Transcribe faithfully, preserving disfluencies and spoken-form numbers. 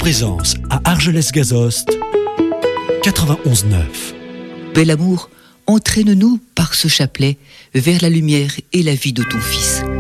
Présence à Argelès-Gazost, quatre-vingt-onze neuf. Bel amour, entraîne-nous par ce chapelet vers la lumière et la vie de ton Fils.